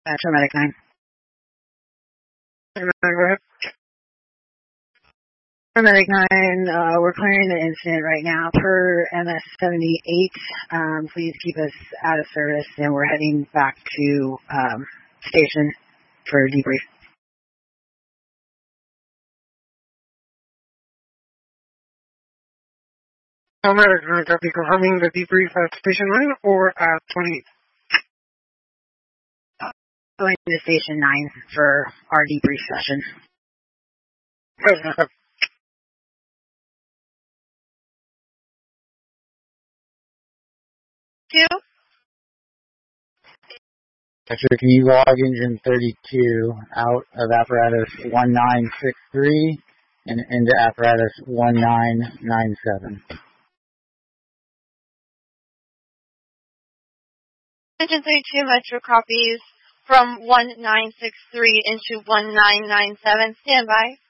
Paramedic 9. Paramedic 9, we're clearing the incident right now per MS 78. Please keep us out of service, and we're heading back to station for debrief. Paramedic 9, copy, confirming the debrief at Station 9 or at 28? Going to Station 9 for our debrief session. Actually, can you log engine 32 out of apparatus 1963 and into apparatus 1997? Engine 32 Metro copies from 1963 into 1997. Stand by.